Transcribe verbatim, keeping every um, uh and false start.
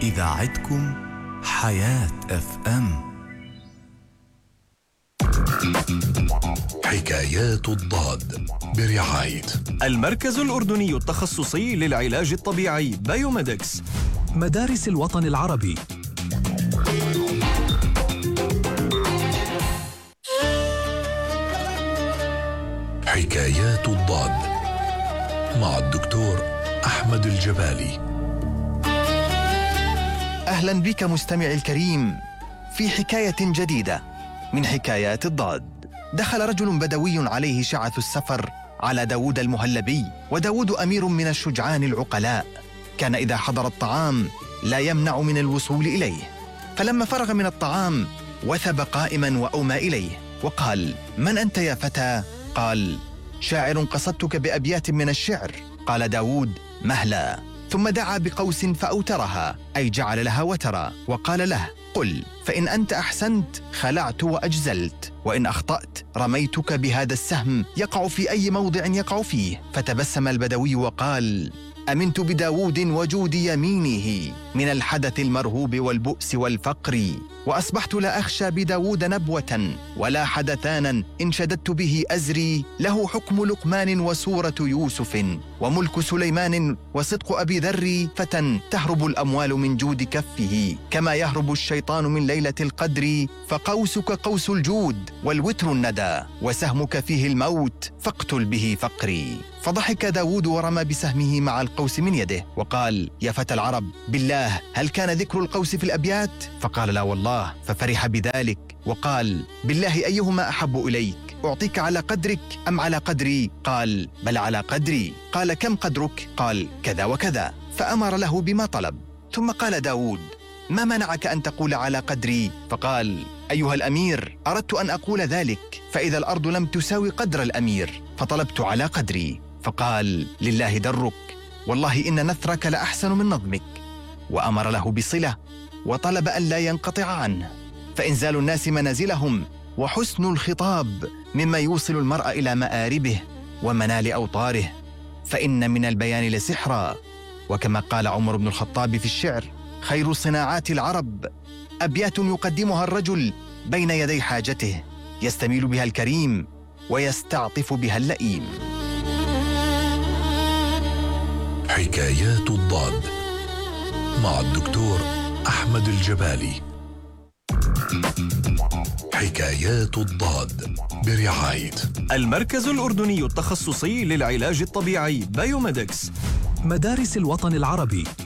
إذاعتكم حياة اف ام. حكايات الضاد برعاية المركز الأردني التخصصي للعلاج الطبيعي بايوميدكس، مدارس الوطن العربي. حكايات الضاد مع الدكتور أحمد الجبالي. أهلا بك مستمعي الكريم في حكاية جديدة من حكايات الضاد. دخل رجل بدوي عليه شعث السفر على داود المهلبي، وداود أمير من الشجعان العقلاء، كان إذا حضر الطعام لا يمنع من الوصول إليه. فلما فرغ من الطعام وثب قائما وأومى إليه وقال: من أنت يا فتى؟ قال: شاعر قصدتك بأبيات من الشعر. قال داود: مهلا. ثم دعا بقوس فأوترها، أي جعل لها وترا، وقال له: قل، فإن أنت أحسنت خلعت وأجزلت، وإن أخطأت رميتك بهذا السهم يقع في أي موضع يقع فيه. فتبسم البدوي وقال: أمنت بداود وجود يمينه من الحدث المرهوب والبؤس والفقر، وأصبحت لا أخشى بداود نبوة ولا حدثانا إن شددت به أزري. له حكم لقمان وسورة يوسف وملك سليمان وصدق أبي ذر، فتى تهرب الأموال من جود كفه كما يهرب الشيطان من ليلة القدر. فقوسك قوس الجود والوتر الندى، وسهمك فيه الموت فاقتل به فقري. فضحك داود ورمى بسهمه مع القوس من يده وقال: يا فتى العرب، بالله هل كان ذكر القوس في الأبيات؟ فقال: لا والله. ففرح بذلك وقال: بالله أيهما أحب إليك؟ أعطيك على قدرك أم على قدري؟ قال: بل على قدري. قال: كم قدرك؟ قال: كذا وكذا. فأمر له بما طلب. ثم قال داود: ما منعك أن تقول على قدري؟ فقال: أيها الأمير، أردت أن أقول ذلك، فإذا الأرض لم تساوي قدر الأمير فطلبت على قدري. فقال: لله درك، والله إن نثرك لأحسن من نظمك. وأمر له بصلة، وطلب أن لا ينقطع عنه. فإنزال الناس منازلهم وحسن الخطاب مما يوصل المرء إلى مآربه ومنال أوطاره، فإن من البيان لسحرا. وكما قال عمر بن الخطاب في الشعر: خير صناعات العرب أبيات يقدمها الرجل بين يدي حاجته، يستميل بها الكريم ويستعطف بها اللئيم. حكايات الضاد مع الدكتور أحمد الجبالي. حكايات الضاد برعاية المركز الأردني التخصصي للعلاج الطبيعي بايوميدكس، مدارس الوطن العربي.